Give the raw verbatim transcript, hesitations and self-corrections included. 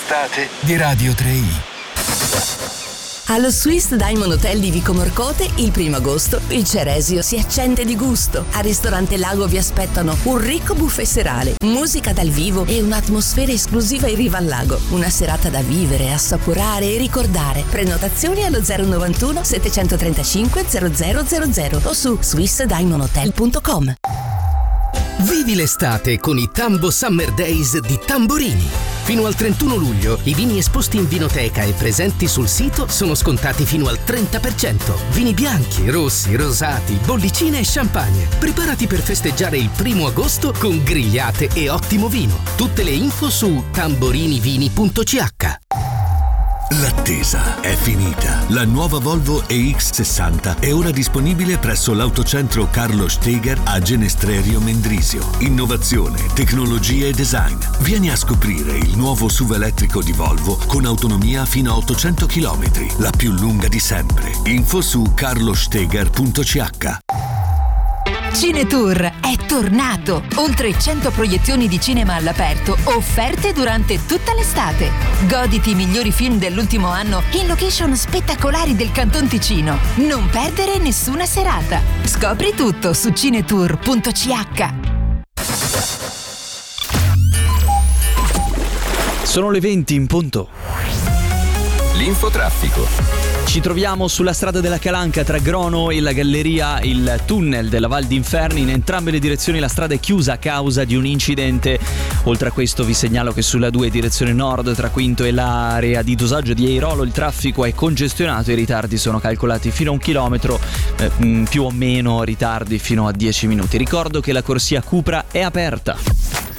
l'estate di Radio tre i. Allo Swiss Diamond Hotel di Vico Morcote, il primo agosto, il Ceresio si accende di gusto. Al ristorante Lago vi aspettano un ricco buffet serale, musica dal vivo e un'atmosfera esclusiva in riva al lago. Una serata da vivere, assaporare e ricordare. Prenotazioni allo zero novantuno settecentotrentacinque zero zero zero zero o su swiss diamond hotel punto com. Vivi l'estate con i Tambo Summer Days di Tamborini. Fino al trentuno luglio i vini esposti in vinoteca e presenti sul sito sono scontati fino al trenta per cento. Vini bianchi, rossi, rosati, bollicine e champagne. Preparati per festeggiare il primo agosto con grigliate e ottimo vino. Tutte le info su tamborinivini punto c h. L'attesa è finita. La nuova Volvo E X sessanta è ora disponibile presso l'autocentro Carlo Steger a Genestrerio Mendrisio. Innovazione, tecnologia e design. Vieni a scoprire il nuovo S U V elettrico di Volvo con autonomia fino a ottocento chilometri, la più lunga di sempre. Info su carlosteger punto c h. Cinetour è tornato! Oltre cento proiezioni di cinema all'aperto offerte durante tutta l'estate. Goditi i migliori film dell'ultimo anno in location spettacolari del Canton Ticino. Non perdere nessuna serata. Scopri tutto su cinetour punto c h. Sono le venti in punto. L'infotraffico. Ci troviamo sulla strada della Calanca tra Grono e la galleria, il tunnel della Val d'Inferni. In entrambe le direzioni la strada è chiusa a causa di un incidente. Oltre a questo vi segnalo che sulla due direzione nord tra Quinto e l'area di dosaggio di Airolo il traffico è congestionato. I ritardi sono calcolati fino a un chilometro, eh, più o meno ritardi fino a dieci minuti. Ricordo che la corsia Cupra è aperta.